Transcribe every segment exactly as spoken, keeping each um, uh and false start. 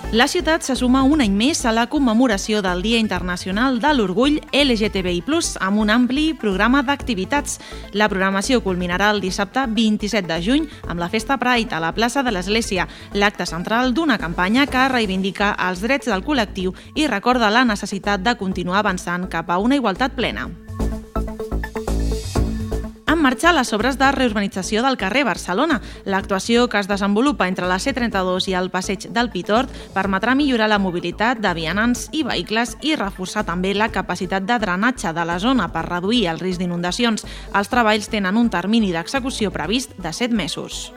La ciutat se suma un any més a la commemoració del Dia Internacional de l'Orgull L G T B I plus, amb un ampli programa d'activitats. La programació culminarà el dissabte vint-i-set de juny amb la Festa Pride a la plaça de l'Església, l'acte central d'una campanya que reivindica els drets del col·lectiu i recorda la necessitat de continuar avançant cap a una igualtat plena. En marxa les obres de reurbanització del carrer Barcelona. L'actuació que es desenvolupa entre la C trenta-dos i el passeig del Pitort permetrà millorar la mobilitat de vianants i vehicles i reforçar també la capacitat de drenatge de la zona per reduir el risc d'inundacions. Els treballs tenen un termini d'execució previst de set mesos.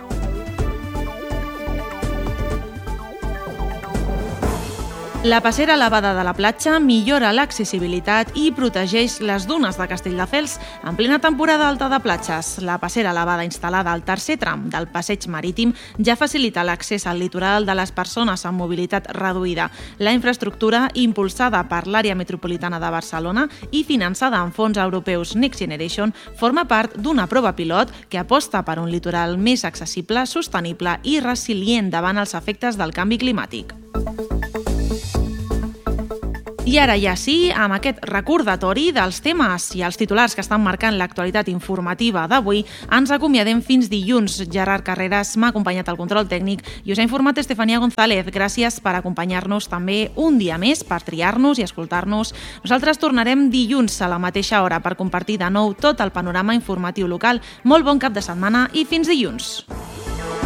La passera elevada de la platja millora l'accessibilitat i protegeix les dunes de Castelldefels en plena temporada alta de platges. La passera elevada instal·lada al tercer tram del passeig marítim ja facilita l'accés al litoral de les persones amb mobilitat reduïda. La infraestructura, impulsada per l'àrea metropolitana de Barcelona i finançada amb fons europeus Next Generation, forma part d'una prova pilot que aposta per un litoral més accessible, sostenible i resilient davant els efectes del canvi climàtic. I ara ja sí, amb aquest recordatori dels temes i els titulars que estan marcant l'actualitat informativa d'avui, ens acomiadem fins dilluns. Gerard Carreras m'ha acompanyat al control tècnic i us ha informat Estefania González. Gràcies per acompanyar-nos també un dia més, per triar-nos i escoltar-nos. Nosaltres tornarem dilluns a la mateixa hora per compartir de nou tot el panorama informatiu local. Molt bon cap de setmana i fins dilluns.